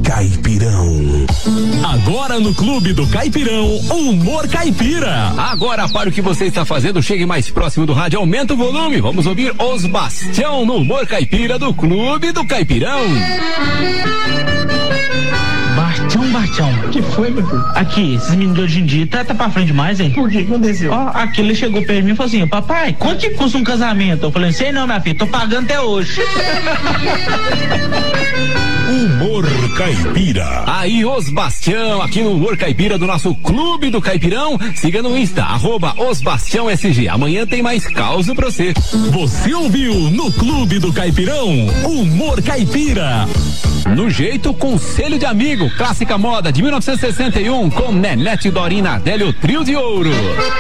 Caipirão. Agora no Clube do Caipirão, Humor Caipira. Agora, para o que você está fazendo, chegue mais próximo do rádio, aumenta o volume. Vamos ouvir Os Bastião no Humor Caipira do Clube do Caipirão. Bastião. O que foi, meu filho? Aqui, esses meninos de hoje em dia tá pra frente demais, hein? Por que aconteceu? Ó, aquele chegou perto de mim e falou assim: papai, quanto que custa um casamento? Eu falei: sei não, minha filha, tô pagando até hoje. Humor Caipira. Aí, Os Bastião, aqui no Humor Caipira do nosso Clube do Caipirão. Siga no Insta, @OsBastiãoSG. Amanhã tem mais causa pra você. Você ouviu no Clube do Caipirão, Humor Caipira. No jeito, Conselho de Amigo, clássica moda de 1961, com Nenete, Dorina, Adélio, Trio de Ouro.